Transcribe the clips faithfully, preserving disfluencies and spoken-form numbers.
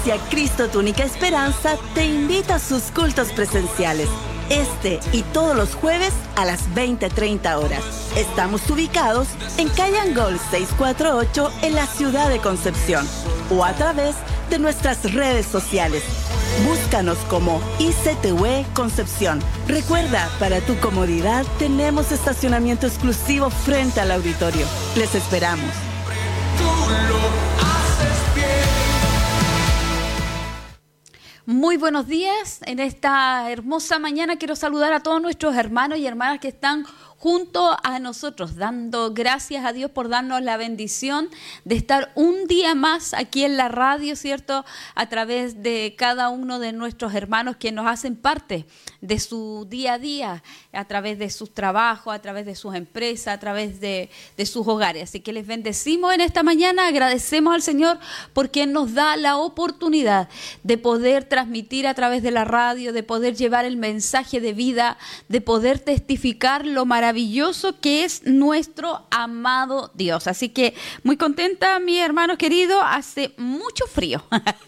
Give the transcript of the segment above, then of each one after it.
Iglesia Cristo Tu Única Esperanza te invita a sus cultos presenciales. Este y todos los jueves a las veinte treinta horas. Estamos ubicados en calle Angol seiscientos cuarenta y ocho en la ciudad de Concepción o a través de nuestras redes sociales. Búscanos como I C T U E Concepción. Recuerda, para tu comodidad tenemos estacionamiento exclusivo frente al auditorio. Les esperamos. Muy buenos días. En esta hermosa mañana quiero saludar a todos nuestros hermanos y hermanas que están junto a nosotros, dando gracias a Dios por darnos la bendición de estar un día más aquí en la radio, ¿cierto? A través de cada uno de nuestros hermanos que nos hacen parte de su día a día, a través de sus trabajos, a través de sus empresas, a través de, de sus hogares. Así que les bendecimos en esta mañana, agradecemos al Señor porque Él nos da la oportunidad de poder transmitir a través de la radio, de poder llevar el mensaje de vida, de poder testificar lo maravilloso maravilloso que es nuestro amado Dios. Así que muy contenta, mi hermano querido, hace mucho frío.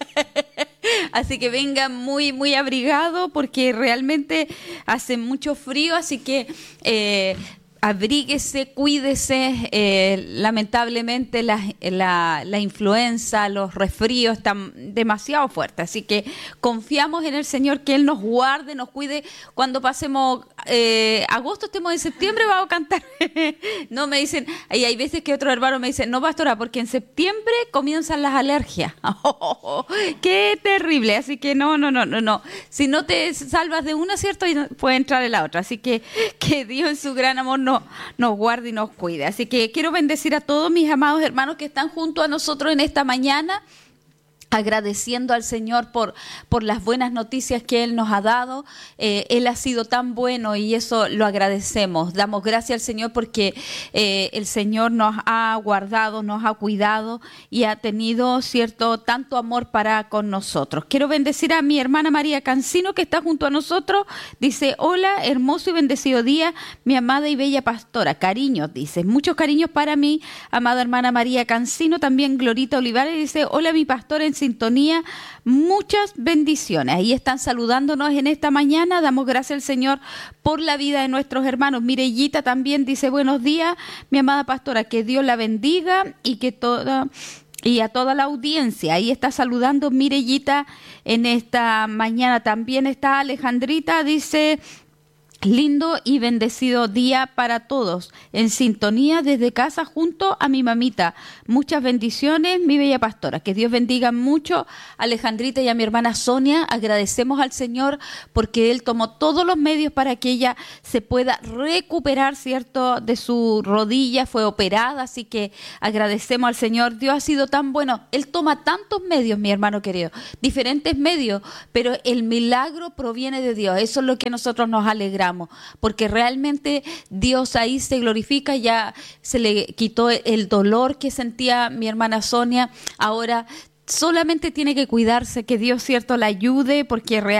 Así que vengan muy, muy abrigados porque realmente hace mucho frío, así que eh, abríguese, cuídese. Eh, lamentablemente la, la, la influenza, los resfríos están demasiado fuertes, así que confiamos en el Señor que Él nos guarde, nos cuide. Cuando pasemos eh, agosto, estemos en septiembre, vamos a cantar. No, me dicen, y hay veces que otros hermanos me dicen, no, pastora, porque en septiembre comienzan las alergias. Oh, ¡qué terrible! Así que no, no, no, no, no. Si no te salvas de una, ¿cierto? Y no, puede entrar en la otra. Así que que Dios en su gran amor nos nos guarde y nos cuide. Así que quiero bendecir a todos mis amados hermanos que están junto a nosotros en esta mañana, agradeciendo al Señor por, por las buenas noticias que Él nos ha dado. Eh, Él ha sido tan bueno y eso lo agradecemos. Damos gracias al Señor porque eh, el Señor nos ha guardado, nos ha cuidado y ha tenido, cierto, tanto amor para con nosotros. Quiero bendecir a mi hermana María Cancino que está junto a nosotros. Dice, hola, hermoso y bendecido día, mi amada y bella pastora. Cariños, dice, muchos cariños para mi amada hermana María Cancino. También Glorita Olivares dice, hola, mi pastora en sintonía, muchas bendiciones. Ahí están saludándonos en esta mañana. Damos gracias al Señor por la vida de nuestros hermanos. Mirellita también dice, buenos días, mi amada pastora, que Dios la bendiga y que toda... y a toda la audiencia. Ahí está saludando Mirellita en esta mañana. También está Alejandrita, dice, lindo y bendecido día para todos, en sintonía desde casa junto a mi mamita. Muchas bendiciones, mi bella pastora. Que Dios bendiga mucho a Alejandrita y a mi hermana Sonia. Agradecemos al Señor porque Él tomó todos los medios para que ella se pueda recuperar, ¿cierto?, de su rodilla. Fue operada, así que agradecemos al Señor. Dios ha sido tan bueno. Él toma tantos medios, mi hermano querido, diferentes medios, pero el milagro proviene de Dios. Eso es lo que nosotros nos alegramos, porque realmente Dios ahí se glorifica. Ya se le quitó el dolor que sentía mi hermana Sonia. Ahora solamente tiene que cuidarse, que Dios, cierto, la ayude, porque realmente